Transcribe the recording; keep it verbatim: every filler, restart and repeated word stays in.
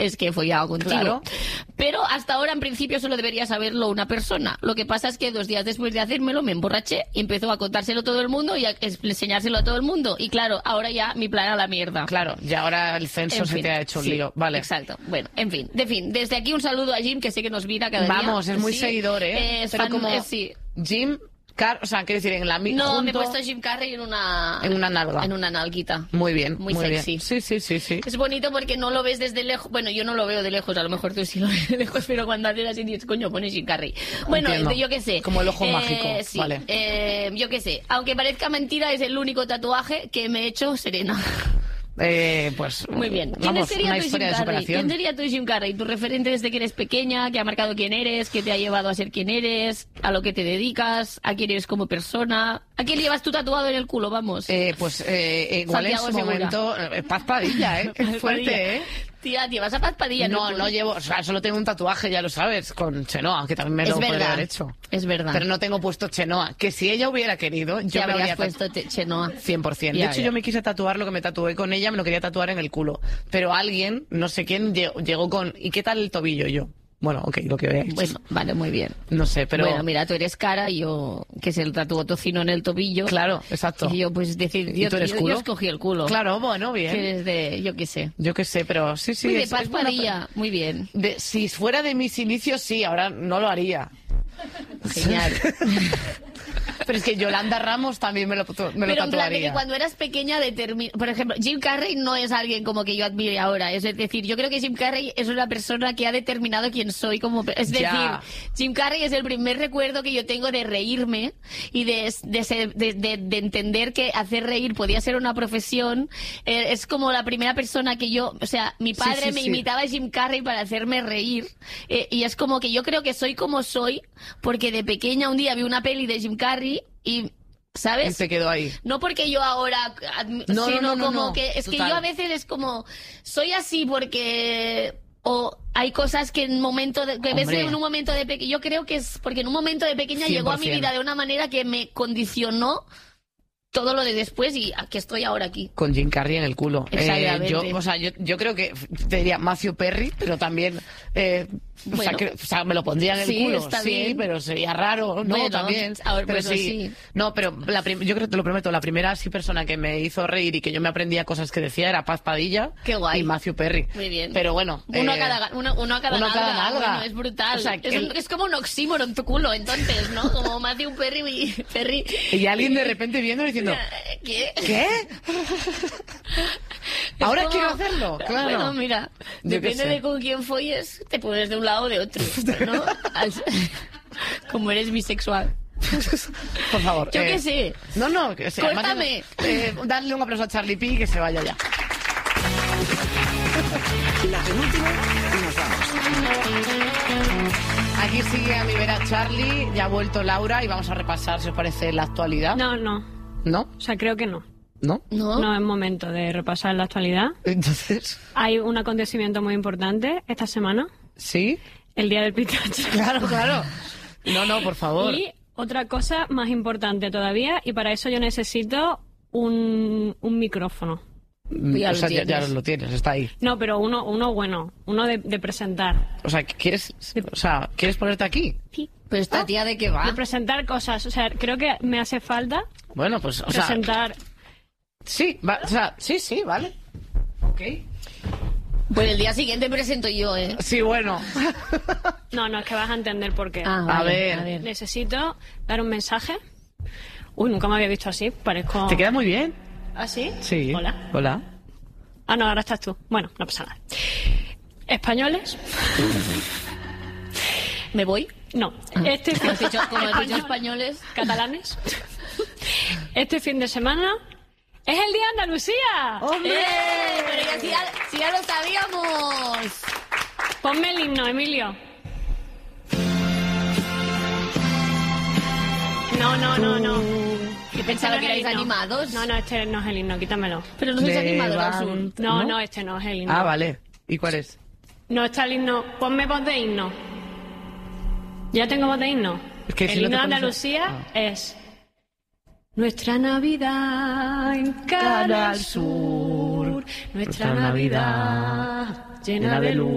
es que he follado contigo. Claro. Pero hasta ahora, en principio, solo debería saberlo una persona. Lo que pasa es que dos días después de hacérmelo me emborraché y empezó a contárselo a todo el mundo y a enseñárselo a todo el mundo. Y claro, ahora ya mi plan a la mierda. Claro, y ahora el censo En se fin, te ha hecho un sí, lío. Vale. Exacto. Bueno, en fin. De fin, desde aquí un saludo a Jim, que sé que nos mira cada día. Vamos, es muy Sí, seguidor, ¿eh? Es Pero fan, como eh, sí. Jim, Car... o sea, quiero decir, en la mi- No, junto... me he puesto Jim Carrey en una... En una nalga. En una nalguita. Muy bien, Muy, muy sexy. bien. Sí, sí, sí, sí. Es bonito porque no lo ves desde lejos. Bueno, yo no lo veo de lejos, a lo mejor tú sí lo ves de lejos, pero cuando haces así dices, coño, pones Jim Carrey. Bueno, Entiendo. yo qué sé. Como el ojo Eh, mágico, sí, vale. eh, yo qué sé. Aunque parezca mentira, es el único tatuaje que me he hecho Serena. Eh, pues Muy bien. ¿Quién vamos, sería una tu Jim historia de Carrey? superación. ¿Quién sería tu Jim Carrey? Tu referente desde que eres pequeña, que ha marcado quién eres, que te ha llevado a ser quien eres, a lo que te dedicas, a quién eres como persona. ¿A quién llevas tú tatuado en el culo? Vamos. Eh, pues eh, igual en Santiago su Segura. momento... eh, Paz Padilla, ¿eh? Qué Paz fuerte, Padilla. ¿eh? Tía, llevas a Paz Padilla en el No, culo. no llevo... O sea, solo tengo un tatuaje, ya lo sabes, con Chenoa, que también me Es lo podría verdad. haber hecho. Es verdad. Pero no tengo puesto Chenoa. Que si ella hubiera querido, Te yo me habrías habría puesto tatu- te- Chenoa. cien por ciento. Ya, De hecho, ya. yo me quise tatuar lo que me tatué con ella, me lo quería tatuar en el culo. Pero alguien, no sé quién, lle- llegó con... ¿Y qué tal el tobillo? Y yo, bueno, ok, lo que veáis. Bueno, vale, muy bien. No sé, pero... Bueno, mira, tú eres cara y yo, que se le tatuó tocino en el tobillo. Claro, exacto. Y yo, pues, decir, ¿Y yo, tú eres yo- culo? yo escogí el culo. Claro, bueno, bien. Que eres de, yo qué sé. Yo qué sé, pero sí, sí. Muy de es- Paz es buena Padilla, muy bien. pe- de- si fuera de mis inicios, sí, ahora no lo haría. Genial. Pero es que Yolanda Ramos también me lo, me lo Pero en plan de que tatuaría. cuando eras pequeña, determin... por ejemplo, Jim Carrey no es alguien como que yo admire ahora. Es decir, yo creo que Jim Carrey es una persona que ha determinado quién soy como... pe- Es decir, Ya. Jim Carrey es el primer recuerdo que yo tengo de reírme y de, de, ser- de, de- de entender que hacer reír podía ser una profesión. Eh, es como la primera persona que yo... O sea, mi Sí, padre sí, me sí. imitaba a Jim Carrey para hacerme reír. Eh, y es como que yo creo que soy como soy porque de pequeña un día vi una peli de Jim Carrey y... ¿Sabes? Y se quedó ahí. No porque yo ahora, admi- No, sino no, no, no, como no. que es que Total. yo a veces es como soy así porque o hay cosas que en momento de, que ves Hombre. en un momento de pequeña, yo creo que es porque en un momento de pequeña llegó a mi cien por ciento. vida de una manera que me condicionó todo lo de después y aquí estoy ahora aquí. Con Jim Carrey en el culo. Eh, Exactamente. yo, o sea, yo, yo creo que te diría Matthew Perry, pero también... eh, o, sea, Bueno. que- o sea, me lo pondría en el Sí, culo. está sí, bien. pero sería raro, ¿no? Bueno, también. ahora, pero bueno, sí. sí. No, pero la prim- yo creo que te lo prometo, la primera así persona que me hizo reír y que yo me aprendía cosas que decía era Paz Padilla. Qué guay. Y Matthew Perry. Muy bien. Pero bueno. Uno, eh, a cada, uno, uno a cada uno a nalga. cada nalga. Bueno, es brutal. O sea, es, el- un- es como un oxímoron tu culo, entonces, ¿no? Como Matthew Perry y Perry. Y alguien de repente viendo y diciendo, ¿Qué? ¿qué? Es Ahora como- quiero hacerlo, claro. Bueno, mira, Yo qué depende sé. de con quién folles, te pones de un lado o de otro, ¿no? Al- Como eres bisexual. Por favor. Yo eh, qué sé. No, no, que sea. Córtame. Eh, darle un aplauso a Charlie P y que se vaya ya. La penúltima y nos vamos. Aquí sigue a mi vera Charlie, ya ha vuelto Laura y vamos a repasar, si os parece, la actualidad. No, no. ¿No? O sea, creo que no. ¿No? ¿No? No es momento de repasar la actualidad. Entonces, Hay un acontecimiento muy importante esta semana, ¿sí? el Día del Pistacho. Claro, claro. No, no, por favor. Y otra cosa más importante todavía, y para eso yo necesito un, un micrófono. Mm, Ya o lo sea, ya, ya tienes. lo tienes, está ahí. No, pero uno, uno bueno, uno de, de presentar. O sea, ¿quieres, o sea, ¿quieres ponerte aquí? Sí. Pero esta tía de qué va. De presentar cosas. O sea, creo que me hace falta Bueno, pues, o sea, presentar. sí, va- o sea, sí, sí, vale. Ok. Pues el día siguiente presento yo, ¿eh? Sí, bueno. No, no, es que vas a entender por qué. Ah, A vale, ver. a ver. Necesito dar un mensaje. Uy, nunca me había visto así. Parezco. ¿Te queda muy bien? ¿Así? Sí. Hola. Hola. Ah, no, ahora estás tú. Bueno, no pasa nada. Españoles. ¿Me voy? No. Este Como has dicho, como has dicho Españoles. españoles. Catalanes. Este fin de semana es el Día de Andalucía. ¡Hombre! ¡Eh! Pero ya, si, ya, si ya lo sabíamos. Ponme el himno, Emilio. No, no, no, no. Yo pensaba Este que no es erais el himno. animados. No, no, este no es el himno, quítamelo. Pero no sois De animados, Van- Azul. No, ¿No? no, este no es el himno. Ah, vale. ¿Y cuál es? No está el himno. Ponme voz de himno. Ya tengo voz de himno. Es que el si no himno te de pones- Andalucía Ah. es Nuestra Navidad en Canal Canal Sur, Sur. nuestra Nuestra Navidad llena de luz.